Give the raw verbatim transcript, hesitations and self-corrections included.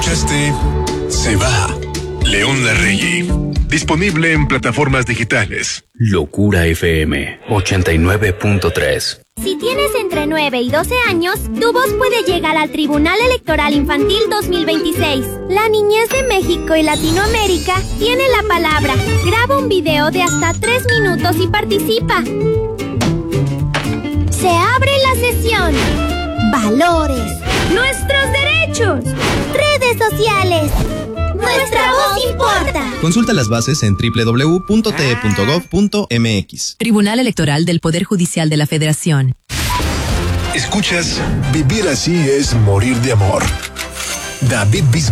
escuchaste Se Va, León Larregui. Disponible en plataformas digitales. Locura F M ochenta y nueve punto tres. Si tienes entre nueve y doce años, tu voz puede llegar al Tribunal Electoral Infantil dos mil veintiséis. La niñez de México y Latinoamérica tiene la palabra. Graba un video de hasta tres minutos y participa. Se abre la sesión. Valores. Nuestros derechos. Redes sociales. Nuestra voz importa. Consulta las bases en doble u doble u doble u punto t e punto gov punto m x. Tribunal Electoral del Poder Judicial de la Federación. Escuchas Vivir así es morir de amor. David Bisbal.